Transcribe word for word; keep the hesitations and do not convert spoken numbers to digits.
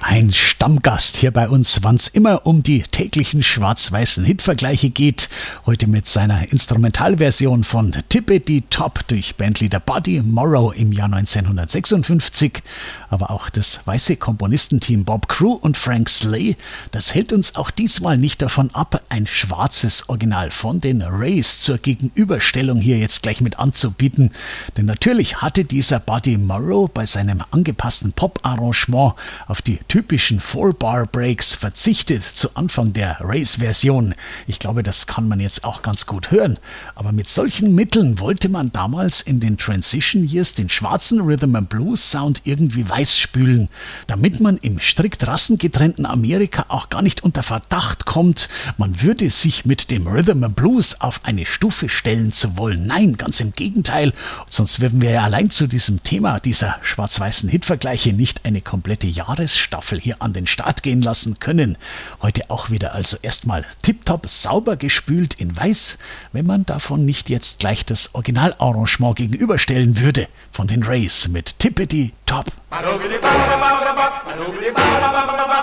Ein Stammgast hier bei uns, wann's immer um die täglichen schwarz-weißen Hitvergleiche geht. Heute mit seiner Instrumentalversion von Tippity Top durch Bandleader Buddy Morrow im Jahr neunzehnhundertsechsundfünfzig. Aber auch das weiße Komponistenteam Bob Crew und Frank Slay, das hält uns auch diesmal nicht davon ab, ein schwarzes Original von den Rays zur Gegenüberstellung hier jetzt gleich mit anzubieten. Denn natürlich hatte dieser Buddy Morrow bei seinem angepassten Pop-Arrangement auf die typischen Four-Bar-Breaks verzichtet zu Anfang der Rays-Version. Ich glaube, das kann man jetzt auch ganz gut hören. Aber mit solchen Mitteln wollte man damals in den Transition Years den schwarzen Rhythm and Blues Sound irgendwie weiß spülen, damit man im strikt rassengetrennten Amerika auch gar nicht unter Verdacht kommt, man würde sich mit dem Rhythm and Blues auf eine Stufe stellen zu wollen. Nein, ganz im Gegenteil. Sonst würden wir ja allein zu diesem Thema dieser schwarz-weißen Hitvergleiche nicht eine komplette Jahresstaffel hier an den Start gehen lassen können. Heute auch wieder also erstmal tipptopp sauber gespült in weiß, wenn man davon nicht jetzt gleich das Originalarrangement gegenüberstellen würde von den Rays mit Tippity Top. Ba-do-be-de-ba-ba-ba-ba-ba, ba-do-be-de-ba-ba-ba-ba-ba.